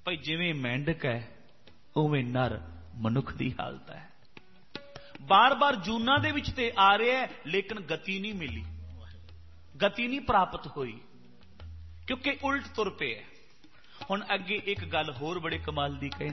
ਭਾਈ ਜਿਵੇਂ ਮੈਂਡਕ ਹੈ ਉਵੇਂ ਨਰ ਮਨੁੱਖ ਦੀ ਹਾਲਤ ਹੈ। ਬਾਰ ਬਾਰ ਜੂਨਾਂ ਦੇ ਵਿੱਚ ਤੇ ਆ ਰਿਹਾ ਲੇਕਿਨ ਗਤੀ ਨਹੀਂ ਮਿਲੀ, ਗਤੀ ਨਹੀਂ ਪ੍ਰਾਪਤ ਹੋਈ, ਕਿਉਂਕਿ ਉਲਟ ਤੁਰ ਪਿਆ। ਹੁਣ ਅੱਗੇ ਇੱਕ ਗੱਲ ਹੋਰ ਬੜੇ ਕਮਾਲ ਦੀ ਕਹਿੰਦੇ